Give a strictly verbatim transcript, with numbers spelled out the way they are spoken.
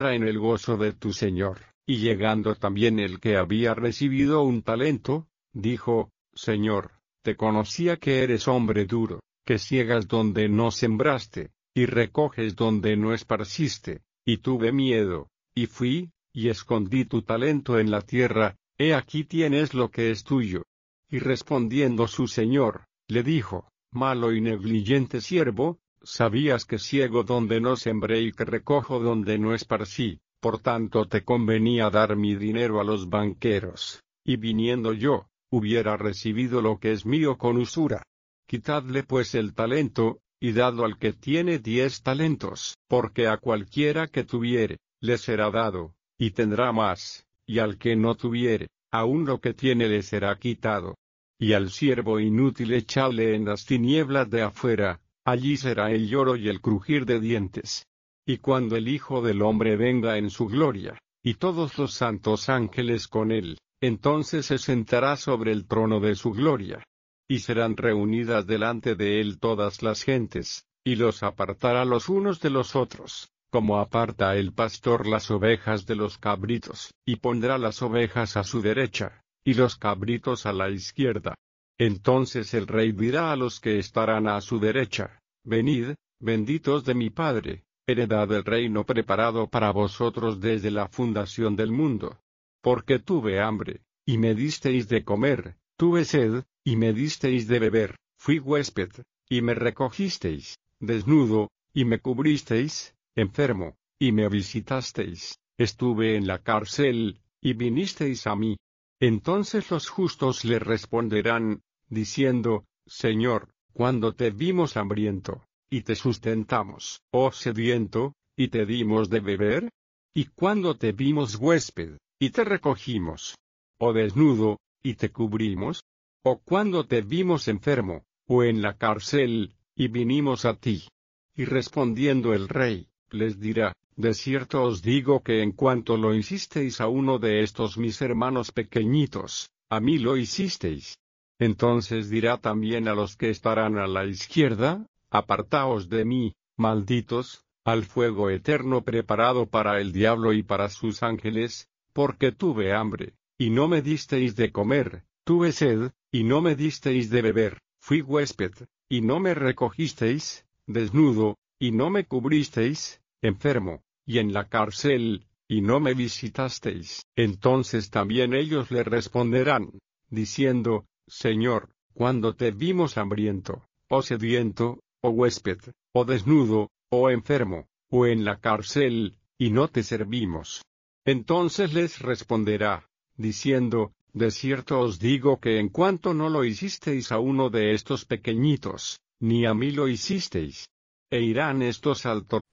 en el gozo de tu señor. Y llegando también el que había recibido un talento, dijo, Señor, te conocía que eres hombre duro, que ciegas donde no sembraste, y recoges donde no esparciste, y tuve miedo, y fui, y escondí tu talento en la tierra, he aquí tienes lo que es tuyo. Y respondiendo su señor, le dijo, malo y negligente siervo, sabías que ciego donde no sembré y que recojo donde no esparcí, por tanto te convenía dar mi dinero a los banqueros, y viniendo yo, hubiera recibido lo que es mío con usura. Quitadle pues el talento, y dadlo al que tiene diez talentos, porque a cualquiera que tuviere, le será dado, y tendrá más, y al que no tuviere, aun lo que tiene le será quitado. Y al siervo inútil echadle en las tinieblas de afuera, allí será el lloro y el crujir de dientes. Y cuando el Hijo del Hombre venga en su gloria, y todos los santos ángeles con él, entonces se sentará sobre el trono de su gloria. Y serán reunidas delante de él todas las gentes, y los apartará los unos de los otros, como aparta el pastor las ovejas de los cabritos, y pondrá las ovejas a su derecha, y los cabritos a la izquierda. Entonces el rey dirá a los que estarán a su derecha, venid, benditos de mi Padre, heredad del reino preparado para vosotros desde la fundación del mundo. Porque tuve hambre, y me disteis de comer, tuve sed, y me disteis de beber, fui huésped, y me recogisteis, desnudo, y me cubristeis, enfermo, y me visitasteis, estuve en la cárcel, y vinisteis a mí. Entonces los justos le responderán, diciendo, Señor, cuando te vimos hambriento, y te sustentamos, o sediento, y te dimos de beber? ¿Y cuando te vimos huésped, y te recogimos? ¿O desnudo, y te cubrimos? ¿O cuando te vimos enfermo, o en la cárcel, y vinimos a ti? Y respondiendo el rey, les dirá, de cierto os digo que en cuanto lo hicisteis a uno de estos mis hermanos pequeñitos, a mí lo hicisteis. Entonces dirá también a los que estarán a la izquierda, apartaos de mí, malditos, al fuego eterno preparado para el diablo y para sus ángeles, porque tuve hambre, y no me disteis de comer, tuve sed, y no me disteis de beber, fui huésped, y no me recogisteis, desnudo, y no me cubristeis, enfermo, y en la cárcel, y no me visitasteis. Entonces también ellos le responderán, diciendo, Señor, cuando te vimos hambriento, o sediento, o huésped, o desnudo, o enfermo, o en la cárcel, y no te servimos. Entonces les responderá, diciendo, de cierto os digo que en cuanto no lo hicisteis a uno de estos pequeñitos, ni a mí lo hicisteis. E irán estos al tormento